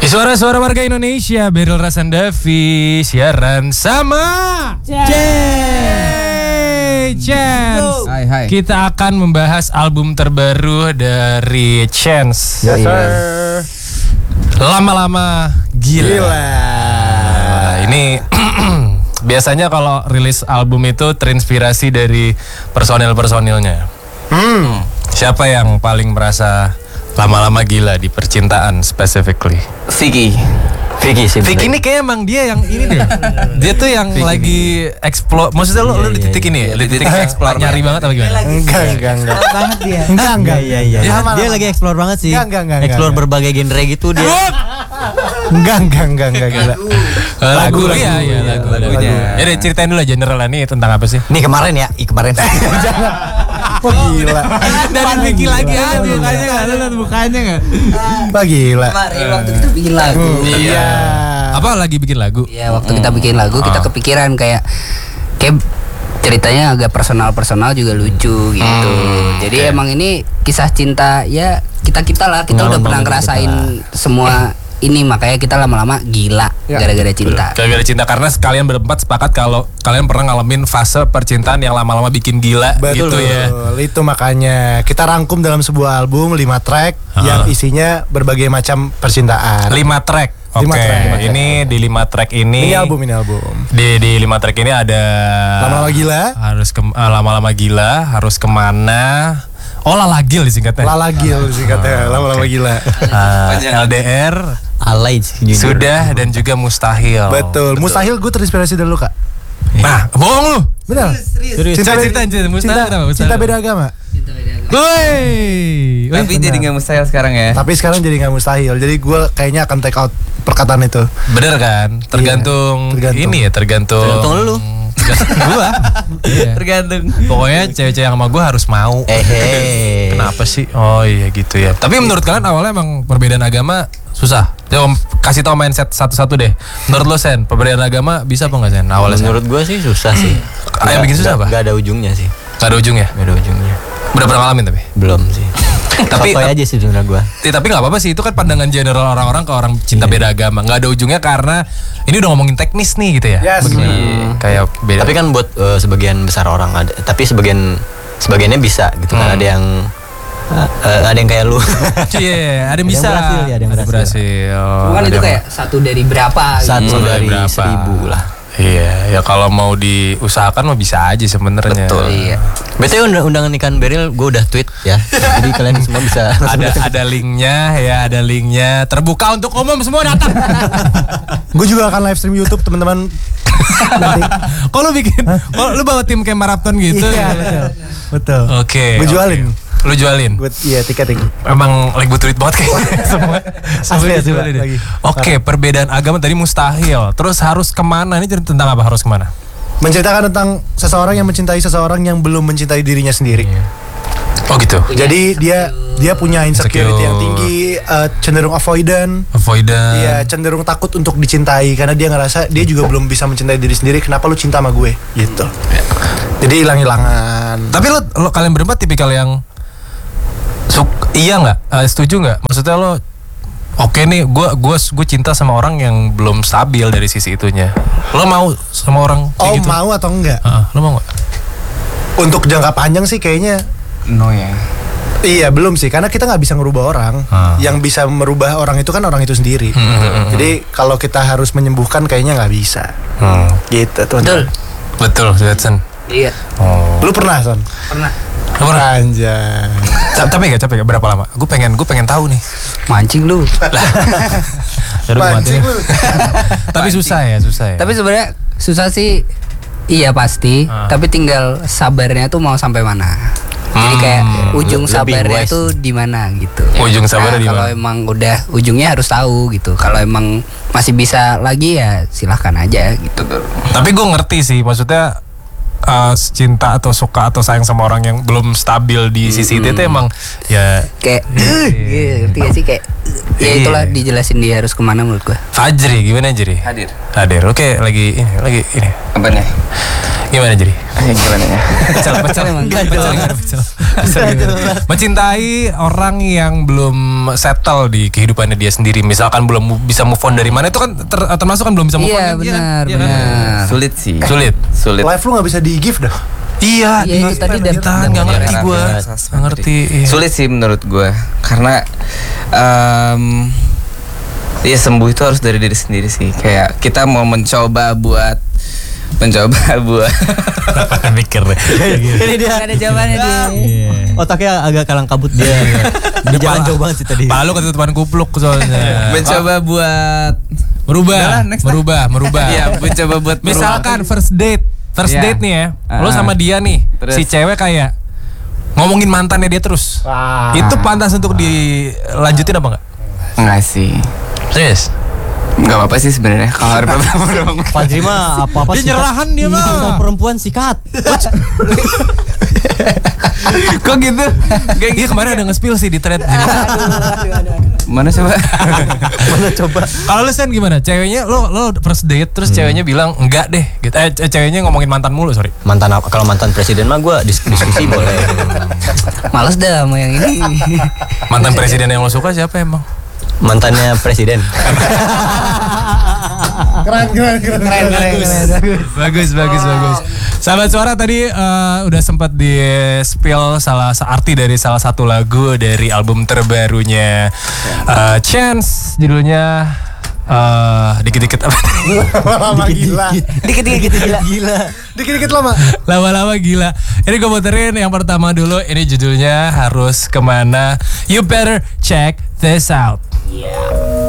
Suara-suara warga Indonesia, Beryl Rasandavi siaran sama Chance. Hai. Kita akan membahas album terbaru dari Chance. Yes sir. Lama-lama gila. Ini biasanya kalau rilis album itu terinspirasi dari personil-personilnya. Siapa yang paling merasa lama-lama gila di percintaan specifically? Vicky sih. Vicky ini kayak emang dia yang ini deh. Dia tuh yang Vicky lagi explore. Maksudnya lu di titik ini ya? Di titik explore nyari banget apa gimana? Enggak. Banget dia. Enggak. Iya. Dia lagi explore banget sih. Enggak. Explore berbagai genre gitu dia. Enggak gila. Lagunya. Ya deh ceritain dulu general nih tentang apa sih? Nih kemarin. Oh gila. Dan Vicky lagi aja mukanya enggak? Lu mukanya enggak? Wah gila. Kemarin waktu kita bikin lagu. Iya. Apa lagi bikin lagu? Iya, waktu kita bikin lagu kita kepikiran kayak ceritanya agak personal juga lucu gitu. Jadi emang ini kisah cinta ya kita lah, kita udah pernah ngerasain semua ini, makanya kita lama-lama gila gara-gara cinta. Gara-gara cinta, karena kalian berempat sepakat kalau kalian pernah ngalamin fase percintaan yang lama-lama bikin gila. Betul, gitu ya. Itu makanya kita rangkum dalam sebuah album 5 track yang isinya berbagai macam percintaan. 5 track. Oke. Ini di 5 track ini. Ini album. Di 5 track ini ada Lama-lama gila. Lama-lama gila, harus kemana? Oh, lalagil disingkatnya. Lalagil disingkatnya. Lama-lama gila. LDR, Alay sudah, dan juga mustahil. Betul. Mustahil gue terinspirasi dari lu, Kak. Nah, bohong lu. Benar. Cinta mustahil kenapa? Cinta beda agama. Woi. Tapi jadi gak mustahil sekarang ya. Tapi sekarang jadi gak mustahil. Jadi gue kayaknya akan take out perkataan itu. Bener kan? Tergantung. Ini ya, tergantung lu. Gua. Tergantung. Pokoknya cewek-cewek yang sama gue harus mau. Kenapa sih? Oh iya gitu ya. Tapi menurut kalian awalnya emang perbedaan agama susah? Coba kasih tau mindset satu-satu deh. Menurut lo Sen, perbedaan agama bisa apa nggak Sen? Awalnya Menurut gue sih susah sih. Yang bikin susah apa? Gak ada ujungnya sih. Gak ada ujungnya? Gak ada ujungnya. Udah pernah ngalamin tapi? Belum sih. Tapi aja sih sebenarnya gue. Tapi nggak apa-apa sih, itu kan pandangan general orang-orang ke orang cinta beda agama. Nggak ada ujungnya karena ini udah ngomongin teknis nih gitu ya. Yes. Kayak beda. Tapi kan buat sebagian besar orang ada. Tapi sebagiannya bisa gitu kan. Ada yang kayak lu. Iya, ada yang bisa. Ada yang berhasil. Bukan itu kayak satu dari berapa gitu. Satu dari 1000 lah. Iya, ya kalau mau diusahakan mah bisa aja sebenarnya. Betul. Iya. BTW undangan nikahan Beryl gue udah tweet ya. Jadi kalian semua bisa ada linknya ya, ada linknya terbuka untuk umum, semua datang. Gue juga akan live stream YouTube teman-teman. Kok lu bikin? Kok lu bawa tim kayak maraton gitu? Iya, betul. Oke. Gue jualin. Lu jualin? Iya, tiketing. Emang lagi butuh duit banget kayaknya semua. Asli Lagi. Oke, perbedaan agama tadi mustahil. Terus harus kemana? Ini tentang apa? Harus kemana? Menceritakan tentang seseorang yang mencintai seseorang yang belum mencintai dirinya sendiri. Oh gitu. Jadi dia punya insecurity yang tinggi, cenderung avoidant. Iya, cenderung takut untuk dicintai karena dia ngerasa dia juga belum bisa mencintai diri sendiri. Kenapa lu cinta sama gue? Gitu. Jadi hilang-hilangan. Tapi lo kalian berempat tipikal yang iya nggak? Setuju nggak? Maksudnya lo oke nih, gue cinta sama orang yang belum stabil dari sisi itunya. Lo mau sama orang kayak gitu? Mau atau enggak? Lo mau nggak? Untuk jangka panjang sih kayaknya no ya. Iya belum sih, karena kita nggak bisa ngerubah orang. Yang bisa merubah orang itu kan orang itu sendiri. Jadi kalau kita harus menyembuhkan kayaknya nggak bisa. Gitu tuh. Betul, Jetson. Iya. Lu pernah Son? Pernah. Anjay. Capek gak? Berapa lama? Gue pengen tahu nih. Mancing lu. Mancing lu. Tapi susah ya. Tapi sebenarnya susah sih. Iya pasti. Tapi tinggal sabarnya tuh mau sampai mana. Jadi kayak ujung sabarnya tuh di mana gitu. Ujung sabarnya di mana? Kalau emang udah ujungnya harus tahu gitu. Kalau emang masih bisa lagi ya silahkan aja gitu. Tapi gue ngerti sih, maksudnya cinta atau suka atau sayang sama orang yang belum stabil di sisi itu emang ya kayak ngerti gak sih kayak Ya itulah dijelasin dia harus kemana menurut gue. Fajri gimana Jri? Hadir. Oke, lagi ini. Apa nih? Gimana Jri? Gimana ya? Pecel. Mencintai orang yang belum settle di kehidupannya dia sendiri. Misalkan belum bisa move on dari mana, itu kan termasuk kan belum bisa move on. Iya kan? benar. Sulit sih. Sulit. Live lu nggak bisa di give dah. Iya, itu tadi nggak ngerti gue. Nggak ngerti. Iya. Sulit sih menurut gue, karena ya sembuh itu harus dari diri sendiri sih. Kayak kita mau mencoba buat mikir deh. Ini dia Gak ada jawabannya dia. otaknya agak kalang kabut dia. Dia jalan jauh banget sih tadi. Palu ketutupan kupluk soalnya. mencoba buat merubah. ya mencoba buat Misalkan first date Iya. nih ya, lo sama dia nih, Terus? si cewek kayak ngomongin mantannya dia terus. Itu pantas untuk dilanjutin apa enggak? Enggak sih. Serius? Enggak apa-apa sih sebenarnya kalau ada perempuan. Fajri mah apa-apa Dia nyerahan dia mah. Sama perempuan sikat. Kok gitu? Iya kemarin ada nge-spill sih di thread. Mana coba? Kalau lu Sen gimana? Ceweknya lo first date terus ceweknya bilang enggak deh gitu. Ceweknya ngomongin mantan mulu, sorry. Mantan apa? Kalau mantan presiden mah gue diskusi boleh. Males dah sama yang ini. Mantan presiden yang lo suka siapa emang? Mantannya presiden. Keren. Bagus. Sahabat Suara tadi udah sempat di spill arti dari salah satu lagu dari album terbarunya Chance, judulnya dikit-dikit apa? Lama gila. Dikit-dikit lama. Lama-lama gila. Ini gue muterin yang pertama dulu. Ini judulnya Harus Kemana. You better check this out.